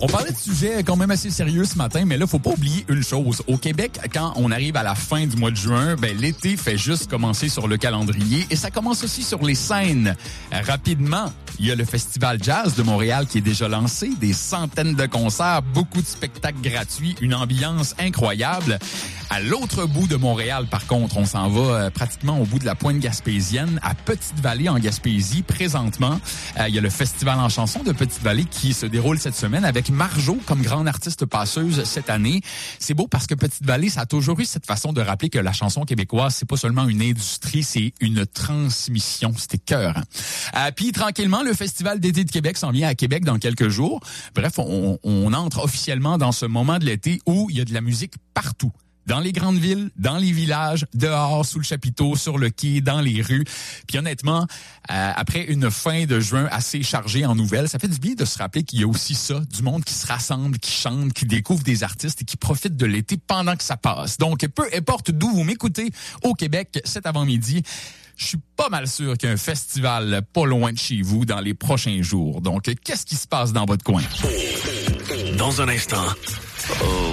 On parlait de sujets quand même assez sérieux ce matin, mais là, faut pas oublier une chose. Au Québec, quand on arrive à la fin du mois de juin, l'été fait juste commencer sur le calendrier et ça commence aussi sur les scènes. Rapidement, il y a le Festival Jazz de Montréal qui est déjà lancé, des centaines de concerts, beaucoup de spectacles gratuits, une ambiance incroyable. À l'autre bout de Montréal, par contre, on s'en va pratiquement au bout de la pointe gaspésienne, à Petite-Vallée en Gaspésie. Présentement, il y a le Festival en chanson de Petite-Vallée qui se déroule cette semaine avec Marjo comme grande artiste passeuse cette année. C'est beau parce que Petite-Vallée, ça a toujours eu cette façon de rappeler que la chanson québécoise, c'est pas seulement une industrie, c'est une transmission. C'était cœur. Puis tranquillement, le Festival d'été de Québec s'en vient à Québec dans quelques jours. Bref, on entre officiellement dans ce moment de l'été où il y a de la musique partout. Dans les grandes villes, dans les villages, dehors, sous le chapiteau, sur le quai, dans les rues. Puis honnêtement, après une fin de juin assez chargée en nouvelles, ça fait du bien de se rappeler qu'il y a aussi ça, du monde qui se rassemble, qui chante, qui découvre des artistes et qui profite de l'été pendant que ça passe. Donc, peu importe d'où vous m'écoutez au Québec cet avant-midi, je suis pas mal sûr qu'il y a un festival pas loin de chez vous dans les prochains jours. Donc, qu'est-ce qui se passe dans votre coin? Dans un instant. Oh.